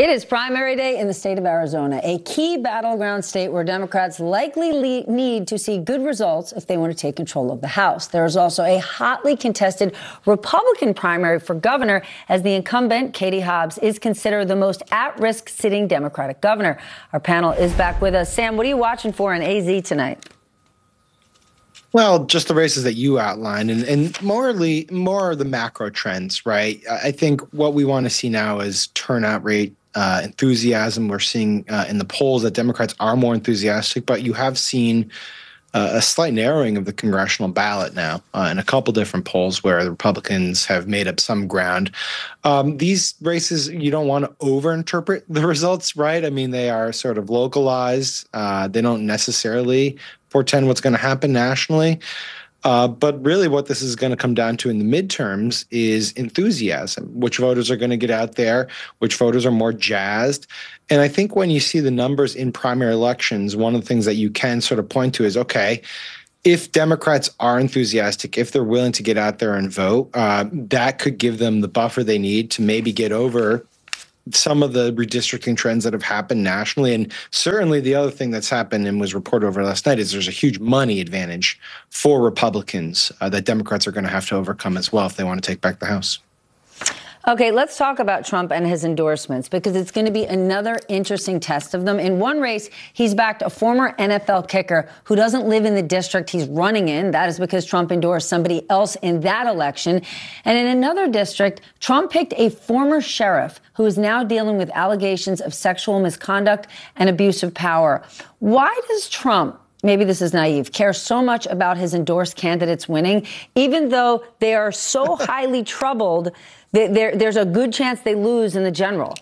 It is primary day in the state of Arizona, a key battleground state where Democrats likely need to see good results if they want to take control of the House. There is also a hotly contested Republican primary for governor, as the incumbent, Katie Hobbs, is considered the most at-risk sitting Democratic governor. Our panel is back with us. Sam, what are you watching for in AZ tonight? Well, just the races that you outlined and more of the macro trends, right? I think what we want to see now is turnout rate, enthusiasm. We're seeing in the polls that Democrats are more enthusiastic, but you have seen a slight narrowing of the congressional ballot now in a couple different polls where the Republicans have made up some ground. These races, you don't want to overinterpret the results, right? I mean, they are sort of localized. They don't necessarily portend what's going to happen nationally. But really what this is going to come down to in the midterms is enthusiasm, which voters are going to get out there, which voters are more jazzed. And I think when you see the numbers in primary elections, one of the things that you can sort of point to is, okay, if Democrats are enthusiastic, if they're willing to get out there and vote, that could give them the buffer they need to maybe get over some of the redistricting trends that have happened nationally. And certainly the other thing that's happened and was reported over last night is there's a huge money advantage for Republicans that Democrats are going to have to overcome as well if they want to take back the House. Okay, let's talk about Trump and his endorsements, because it's going to be another interesting test of them. In one race, he's backed a former NFL kicker who doesn't live in the district he's running in. That is because Trump endorsed somebody else in that election. And in another district, Trump picked a former sheriff who is now dealing with allegations of sexual misconduct and abuse of power. Why does Trump, maybe this is naive, care so much about his endorsed candidates winning, even though they are so highly troubled? There's a good chance they lose in the general?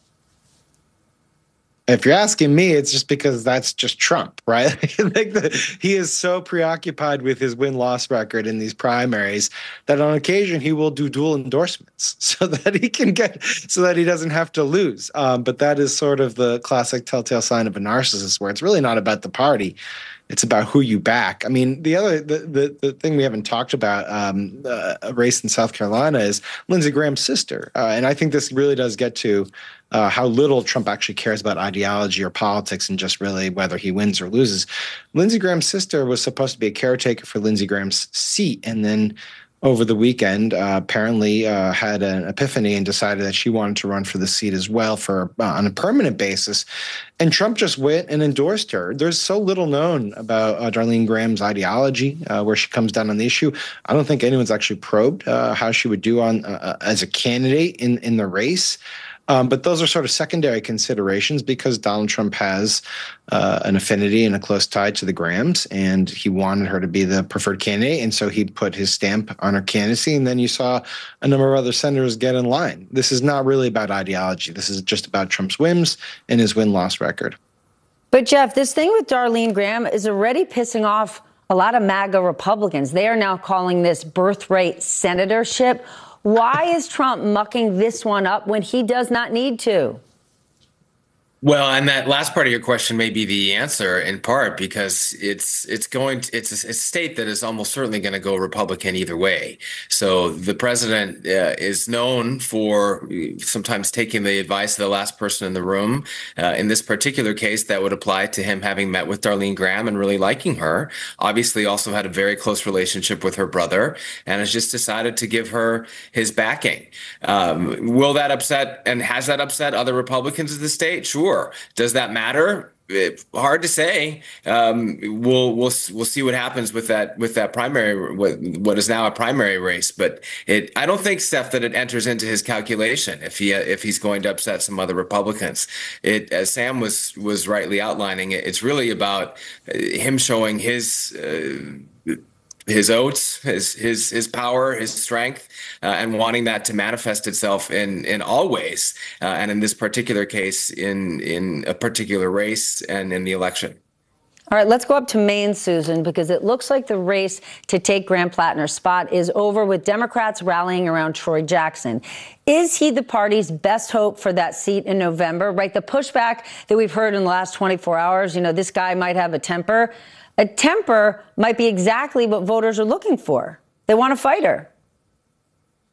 If you're asking me, it's just because that's just Trump, right? He is so preoccupied with his win-loss record in these primaries that on occasion he will do dual endorsements so that he doesn't have to lose. But that is sort of the classic telltale sign of a narcissist, where it's really not about the party. It's about who you back. I mean, the thing we haven't talked about, a race in South Carolina, is Lindsey Graham's sister. And I think this really does get to how little Trump actually cares about ideology or politics and just really whether he wins or loses. Lindsey Graham's sister was supposed to be a caretaker for Lindsey Graham's seat, and then over the weekend, apparently had an epiphany and decided that she wanted to run for the seat as well on a permanent basis. And Trump just went and endorsed her. There's so little known about Darlene Graham's ideology, where she comes down on the issue. I don't think anyone's actually probed how she would do on as a candidate in the race. But those are sort of secondary considerations because Donald Trump has an affinity and a close tie to the Grahams, and he wanted her to be the preferred candidate. And so he put his stamp on her candidacy. And then you saw a number of other senators get in line. This is not really about ideology. This is just about Trump's whims and his win-loss record. But, Jeff, this thing with Darlene Graham is already pissing off a lot of MAGA Republicans. They are now calling this birthright senatorship. Why is Trump mucking this one up when he does not need to? Well, and that last part of your question may be the answer in part because it's a state that is almost certainly going to go Republican either way. So the president is known for sometimes taking the advice of the last person in the room. In this particular case, that would apply to him having met with Darlene Graham and really liking her. Obviously, also had a very close relationship with her brother and has just decided to give her his backing. Will that upset and has that upset other Republicans of the state? Sure. Does that matter? Hard to say. We'll see what happens with that primary, what is now a primary race. But I don't think, Steph, that it enters into his calculation if he's going to upset some other Republicans. As Sam was rightly outlining, it's really about him showing his oats, his power, his strength, and wanting that to manifest itself in all ways, and in this particular case, in a particular race and in the election. All right, let's go up to Maine, Susan, because it looks like the race to take Graham Plattner's spot is over, with Democrats rallying around Troy Jackson. Is he the party's best hope for that seat in November? Right, the pushback that we've heard in the last 24 hours, this guy might have a temper. A temper might be exactly what voters are looking for. They want a fighter.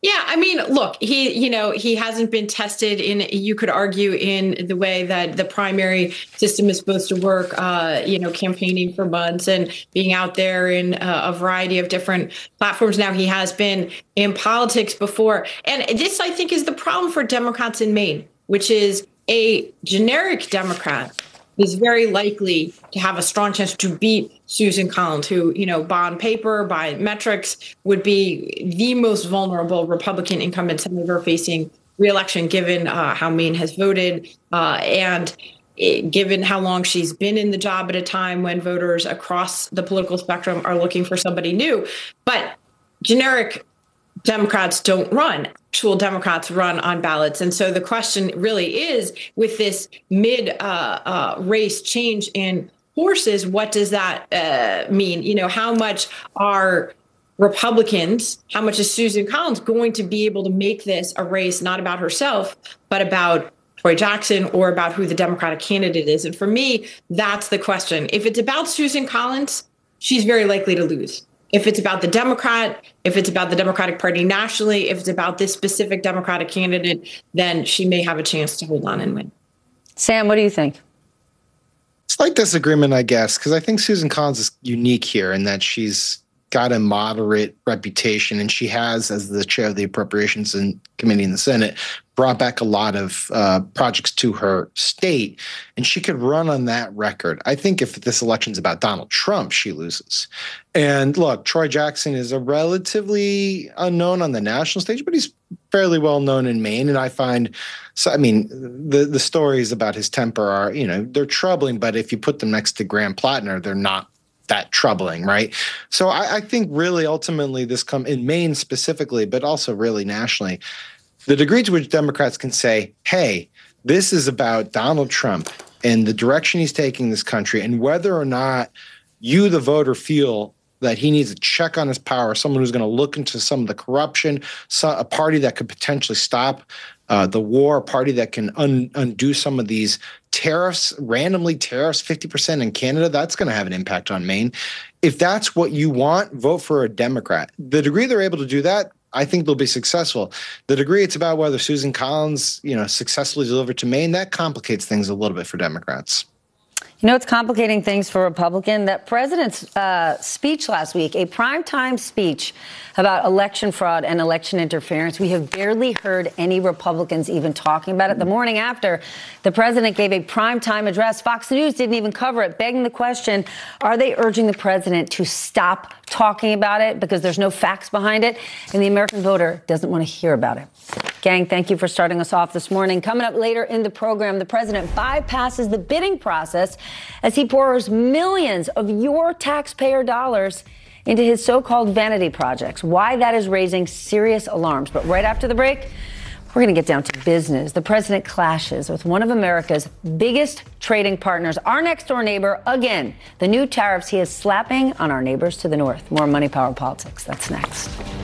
Yeah, I mean, look, he hasn't been tested you could argue, in the way that the primary system is supposed to work, campaigning for months and being out there in a variety of different platforms. Now, he has been in politics before. And this, I think, is the problem for Democrats in Maine, which is a generic Democrat is very likely to have a strong chance to beat Susan Collins, who, on paper, by metrics, would be the most vulnerable Republican incumbent senator facing re-election, given how Maine has voted and given how long she's been in the job at a time when voters across the political spectrum are looking for somebody new. But generic Democrats don't run. Actual Democrats run on ballots. And so the question really is, with this mid-race change in horses, what does that mean? How much are Republicans, how much is Susan Collins going to be able to make this a race not about herself, but about Troy Jackson, or about who the Democratic candidate is? And for me, that's the question. If it's about Susan Collins, she's very likely to lose. If it's about the Democrat, if it's about the Democratic Party nationally, if it's about this specific Democratic candidate, then she may have a chance to hold on and win. Sam, what do you think? Slight disagreement, I guess, because I think Susan Collins is unique here in that she's got a moderate reputation, and she has, as the chair of the Appropriations Committee in the Senate, brought back a lot of projects to her state, and she could run on that record. I think if this election's about Donald Trump, she loses. And look, Troy Jackson is a relatively unknown on the national stage, but he's fairly well known in Maine. And I find, the stories about his temper are, they're troubling, but if you put them next to Graham Plattner, they're not that troubling, right? So I think really ultimately this come in Maine specifically, but also really nationally, the degree to which Democrats can say, hey, this is about Donald Trump and the direction he's taking this country, and whether or not you, the voter, feel that he needs a check on his power, someone who's going to look into some of the corruption, a party that could potentially stop the war, a party that can undo some of these tariffs, randomly tariffs 50% in Canada, that's going to have an impact on Maine. If that's what you want, vote for a Democrat. The degree they're able to do that, I think they'll be successful. The degree it's about whether Susan Collins, successfully delivered to Maine, that complicates things a little bit for Democrats. It's complicating things for Republican. That president's speech last week, a primetime speech about election fraud and election interference. We have barely heard any Republicans even talking about it. The morning after, the president gave a primetime address. Fox News didn't even cover it, begging the question, are they urging the president to stop talking about it because there's no facts behind it? And the American voter doesn't want to hear about it. Gang, thank you for starting us off this morning. Coming up later in the program, the president bypasses the bidding process as he pours millions of your taxpayer dollars into his so-called vanity projects. Why that is raising serious alarms. But right after the break, we're going to get down to business. The president clashes with one of America's biggest trading partners, our next door neighbor, again. The new tariffs he is slapping on our neighbors to the north. More Money, Power, Politics. That's next.